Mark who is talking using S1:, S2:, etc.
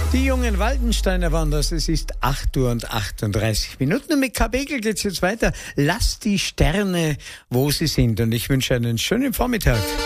S1: Die jungen Waldensteiner waren das. Es ist 8:38 und mit K. Begel geht's jetzt weiter. Lass die Sterne, wo sie sind. Und ich wünsche einen schönen Vormittag.